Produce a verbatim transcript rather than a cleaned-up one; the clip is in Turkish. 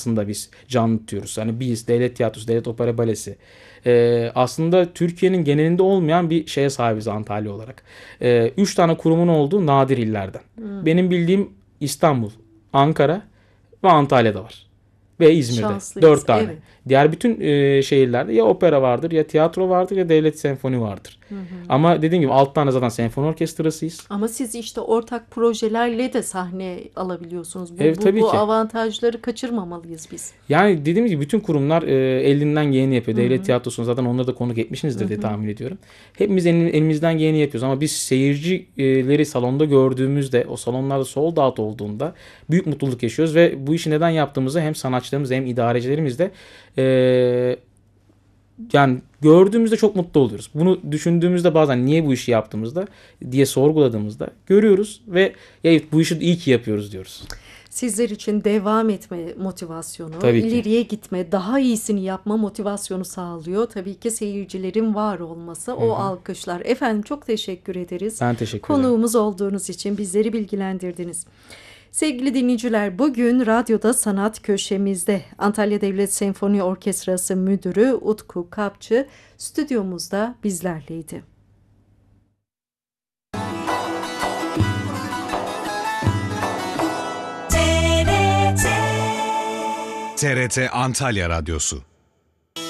aslında biz canlı tutuyoruz. Hani biz, Devlet Tiyatrosu, Devlet Opera Balesi. Ee, aslında Türkiye'nin genelinde olmayan bir şeye sahibiz Antalya olarak. Ee, üç tane kurumun olduğu nadir illerden. Hmm. Benim bildiğim İstanbul, Ankara ve Antalya'da var. Ve İzmir'de. Şanslıyız. Dört tane. Evet. Diğer bütün e, şehirlerde ya opera vardır, ya tiyatro vardır, ya devlet senfoni vardır. Hı hı. Ama dediğim gibi alt tane zaten senfoni orkestrasıyız. Ama siz işte ortak projelerle de sahne alabiliyorsunuz. Bu, Evet, bu, tabii bu ki. avantajları kaçırmamalıyız biz. Yani dediğim gibi bütün kurumlar e, elinden geleni yapıyor. Hı Devlet hı. tiyatrosunu zaten onları da konuk etmişsinizdir Hı diye hı. tahmin ediyorum. Hepimiz el- elimizden geleni yapıyoruz ama biz seyircileri salonda gördüğümüzde, o salonlarda sold out olduğunda büyük mutluluk yaşıyoruz ve bu işi neden yaptığımızı hem sanatçılarımız hem idarecilerimiz de e, yani gördüğümüzde çok mutlu oluyoruz. Bunu düşündüğümüzde bazen niye bu işi yaptığımızda diye sorguladığımızda görüyoruz ve ya evet, bu işi iyi ki yapıyoruz diyoruz. Sizler için devam etme motivasyonu, Tabii ki. ileriye gitme, daha iyisini yapma motivasyonu sağlıyor. Tabii ki seyircilerin var olması, o alkışlar. Efendim çok teşekkür ederiz. Ben teşekkür ederim. Konuğumuz olduğunuz için bizleri bilgilendirdiniz. Sevgili dinleyiciler, bugün radyoda sanat köşemizde Antalya Devlet Senfoni Orkestrası Müdürü Utku Kapçı stüdyomuzda bizlerleydi. T R T Antalya Radyosu